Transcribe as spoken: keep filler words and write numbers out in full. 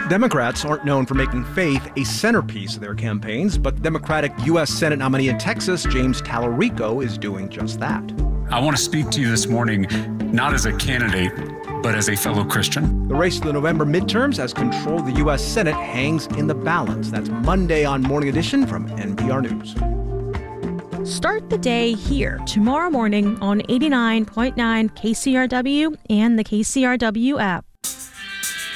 Democrats aren't known for making faith a centerpiece of their campaigns, but Democratic U S Senate nominee in Texas, James Talarico, is doing just that. I want to speak to you this morning, not as a candidate, but as a fellow Christian. The race to the November midterms as control of the U S Senate hangs in the balance. That's Monday on Morning Edition from N P R News. Start the day here tomorrow morning on eighty-nine point nine K C R W and the K C R W app.